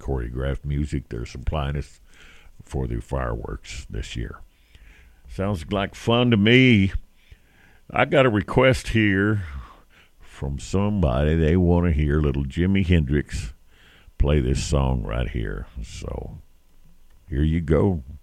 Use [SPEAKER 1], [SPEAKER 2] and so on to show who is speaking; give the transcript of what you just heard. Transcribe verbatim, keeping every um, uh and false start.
[SPEAKER 1] choreographed music they're supplying us for the fireworks this year. Sounds like fun to me. I got a request here from somebody. They want to hear little Jimi Hendrix play this song right here. So here you go.